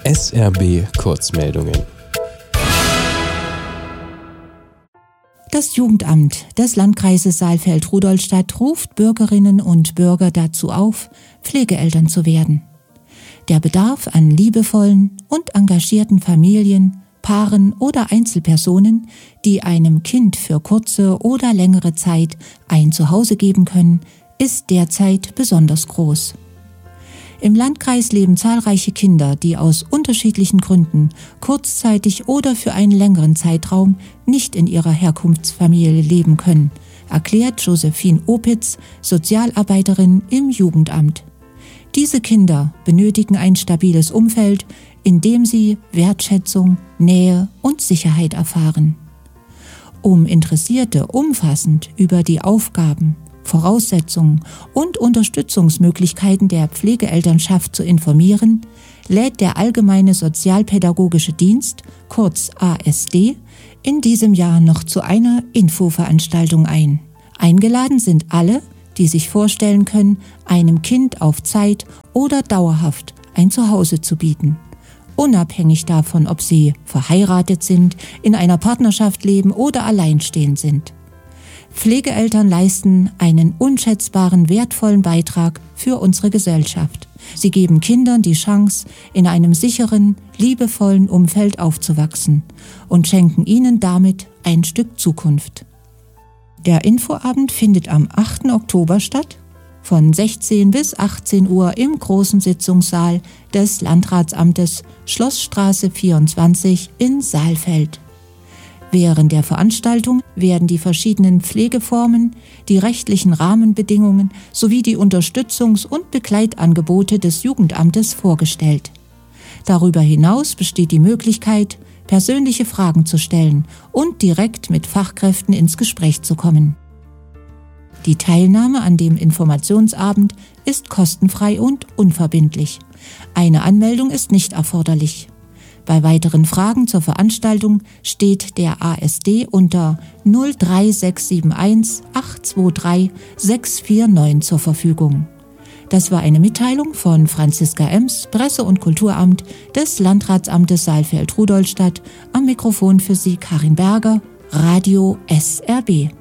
SRB Kurzmeldungen. Das Jugendamt des Landkreises Saalfeld-Rudolstadt ruft Bürgerinnen und Bürger dazu auf, Pflegeeltern zu werden. Der Bedarf an liebevollen und engagierten Familien, Paaren oder Einzelpersonen, die einem Kind für kurze oder längere Zeit ein Zuhause geben können, ist derzeit besonders groß. Im Landkreis leben zahlreiche Kinder, die aus unterschiedlichen Gründen kurzzeitig oder für einen längeren Zeitraum nicht in ihrer Herkunftsfamilie leben können, erklärt Josephine Opitz, Sozialarbeiterin im Jugendamt. Diese Kinder benötigen ein stabiles Umfeld, in dem sie Wertschätzung, Nähe und Sicherheit erfahren. Um Interessierte umfassend über die Aufgaben, Voraussetzungen und Unterstützungsmöglichkeiten der Pflegeelternschaft zu informieren, lädt der Allgemeine Sozialpädagogische Dienst, kurz ASD, in diesem Jahr noch zu einer Infoveranstaltung ein. Eingeladen sind alle, die sich vorstellen können, einem Kind auf Zeit oder dauerhaft ein Zuhause zu bieten. Unabhängig davon, ob sie verheiratet sind, in einer Partnerschaft leben oder alleinstehend sind. Pflegeeltern leisten einen unschätzbaren, wertvollen Beitrag für unsere Gesellschaft. Sie geben Kindern die Chance, in einem sicheren, liebevollen Umfeld aufzuwachsen und schenken ihnen damit ein Stück Zukunft. Der Infoabend findet am 8. Oktober statt, von 16 bis 18 Uhr im großen Sitzungssaal des Landratsamtes Schlossstraße 24 in Saalfeld. Während der Veranstaltung werden die verschiedenen Pflegeformen, die rechtlichen Rahmenbedingungen sowie die Unterstützungs- und Begleitangebote des Jugendamtes vorgestellt. Darüber hinaus besteht die Möglichkeit, persönliche Fragen zu stellen und direkt mit Fachkräften ins Gespräch zu kommen. Die Teilnahme an dem Informationsabend ist kostenfrei und unverbindlich. Eine Anmeldung ist nicht erforderlich. Bei weiteren Fragen zur Veranstaltung steht der ASD unter 03671 823 649 zur Verfügung. Das war eine Mitteilung von Franziska Ems, Presse- und Kulturamt des Landratsamtes Saalfeld-Rudolstadt. Am Mikrofon für Sie Karin Berger, Radio SRB.